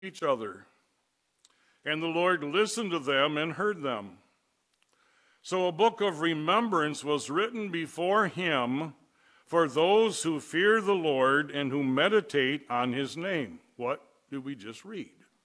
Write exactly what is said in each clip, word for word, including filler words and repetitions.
each other. And the Lord listened to them and heard them. So a book of remembrance was written before him for those who fear the Lord and who meditate on his name. What did we just read?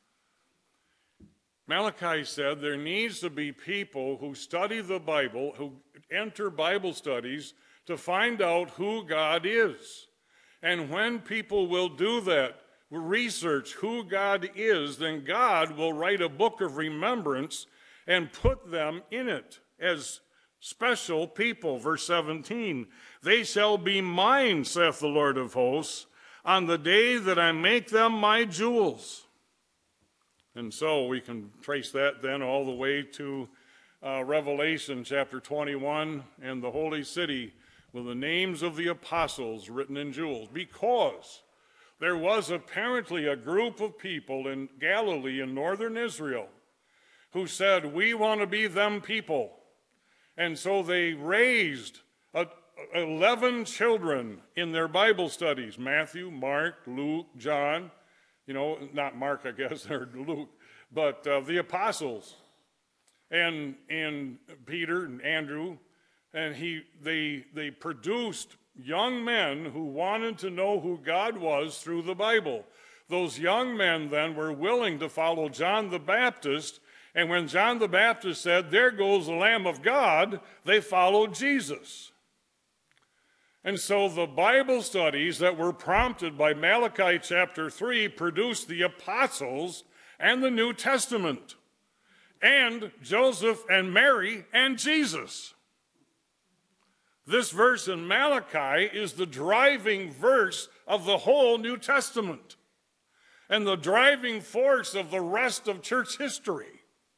Malachi said there needs to be people who study the Bible, who enter Bible studies to find out who God is. And when people will do that, research who God is, then God will write a book of remembrance and put them in it as special people. Verse seventeen, they shall be mine, saith the Lord of hosts, on the day that I make them my jewels. And so we can trace that then all the way to uh, Revelation chapter twenty-one and the holy city with the names of the apostles written in jewels, because there was apparently a group of people in Galilee in northern Israel who said, we want to be them people. And so they raised eleven children in their Bible studies, Matthew, Mark, Luke, John, you know, not Mark, I guess, or Luke, but uh, the apostles, and, and Peter and Andrew, and he, they, they produced young men who wanted to know who God was through the Bible. Those young men then were willing to follow John the Baptist, and when John the Baptist said, there goes the Lamb of God, they followed Jesus. And so the Bible studies that were prompted by Malachi chapter three produced the apostles and the New Testament, and Joseph and Mary and Jesus. This verse in Malachi is the driving verse of the whole New Testament and the driving force of the rest of church history.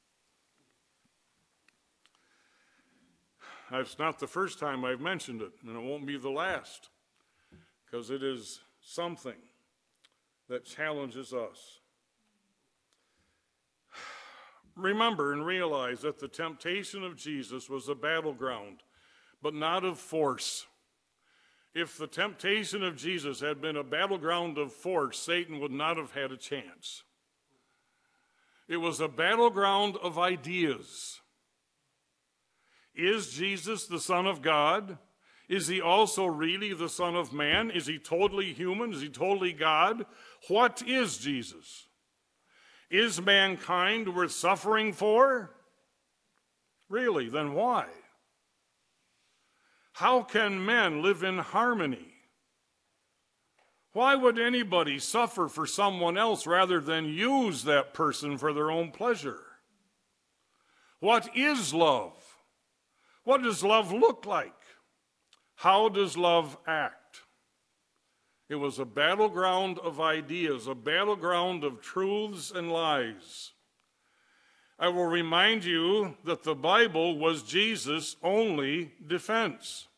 It's not the first time I've mentioned it, and it won't be the last, because it is something that challenges us. Remember and realize that the temptation of Jesus was a battleground, but not of force. If the temptation of Jesus had been a battleground of force, Satan would not have had a chance. It was a battleground of ideas. Is Jesus the Son of God? Is he also really the Son of Man? Is he totally human? Is he totally God? What is Jesus? Is mankind worth suffering for? Really, then why? How can men live in harmony? Why would anybody suffer for someone else rather than use that person for their own pleasure? What is love? What does love look like? How does love act? It was a battleground of ideas, a battleground of truths and lies. I will remind you that the Bible was Jesus' only defense.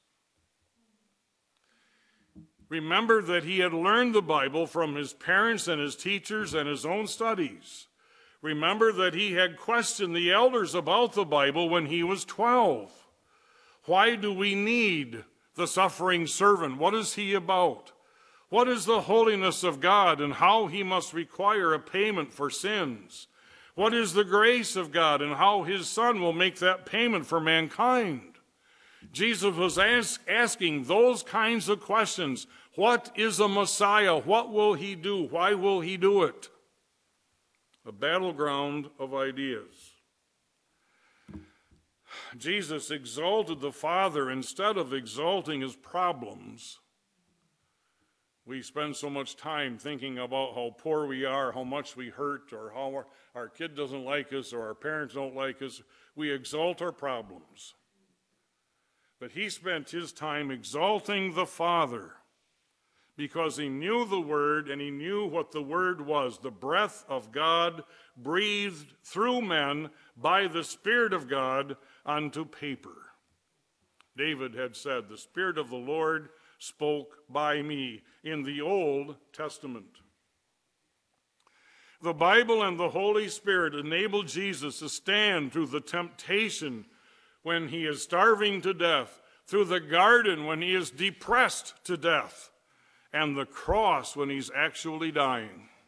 Remember that he had learned the Bible from his parents and his teachers and his own studies. Remember that he had questioned the elders about the Bible when he was twelve. Why do we need the suffering servant? What is he about? What is the holiness of God and how he must require a payment for sins? What is the grace of God and how his Son will make that payment for mankind? Jesus was ask, asking those kinds of questions. What is a Messiah? What will he do? Why will he do it? A battleground of ideas. Jesus exalted the Father instead of exalting his problems. We spend so much time thinking about how poor we are, how much we hurt, or how our, our kid doesn't like us, or our parents don't like us. We exalt our problems. But he spent his time exalting the Father because he knew the Word and he knew what the Word was, the breath of God breathed through men by the Spirit of God onto paper. David had said, the Spirit of the Lord spoke by me in the Old Testament. The Bible and the Holy Spirit enabled Jesus to stand through the temptation when he is starving to death, through the garden when he is depressed to death, and the cross when he's actually dying.